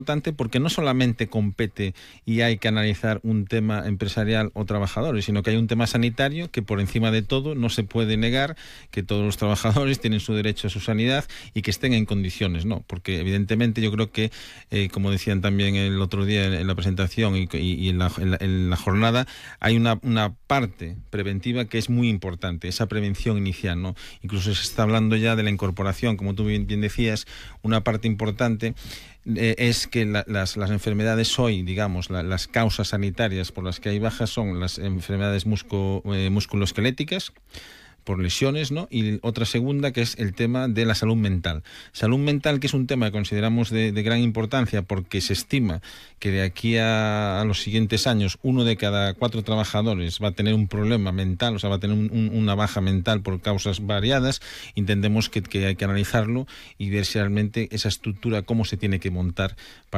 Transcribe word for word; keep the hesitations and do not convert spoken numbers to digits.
importante porque no solamente compete y hay que analizar un tema empresarial o trabajadores, sino que hay un tema sanitario que por encima de todo no se puede negar que todos los trabajadores tienen su derecho a su sanidad y que estén en condiciones, ¿no? Porque evidentemente yo creo que, eh, como decían también el otro día en la presentación y, y, y en, la, en, la, en la jornada, hay una, una parte preventiva que es muy importante, esa prevención inicial, ¿no? Incluso se está hablando ya de la incorporación, como tú bien, bien decías, una parte importante Eh, es que la, las, las enfermedades hoy, digamos, la, las causas sanitarias por las que hay bajas son las enfermedades musco, eh, musculoesqueléticas, por lesiones, ¿no? Y otra segunda, que es el tema de la salud mental. Salud mental, que es un tema que consideramos de, de gran importancia porque se estima que de aquí a, a los siguientes años uno de cada cuatro trabajadores va a tener un problema mental, o sea, va a tener un, un, una baja mental por causas variadas. Entendemos que, que hay que analizarlo y ver si realmente esa estructura, cómo se tiene que montar para